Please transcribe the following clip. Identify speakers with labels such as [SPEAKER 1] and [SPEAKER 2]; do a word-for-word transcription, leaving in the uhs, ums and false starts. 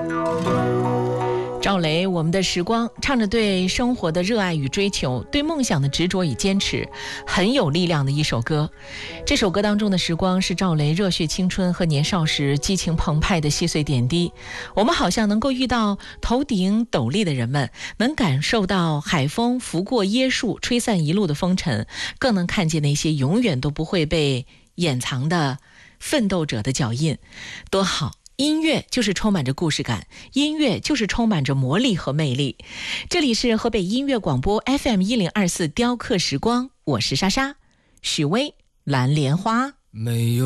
[SPEAKER 1] 赵雷，我们的时光，唱着对生活的热爱与追求，对梦想的执着与坚持，很有力量的一首歌。这首歌当中的时光是赵雷热血青春和年少时激情澎湃的细碎点滴。我们好像能够遇到头顶斗笠的人们，能感受到海风拂过椰树吹散一路的风尘，更能看见那些永远都不会被掩藏的奋斗者的脚印。多好！音乐就是充满着故事感，音乐就是充满着魔力和魅力。这里是河北音乐广播 F M 一零二四雕刻时光，我是莎莎。许巍，蓝莲花。
[SPEAKER 2] 没有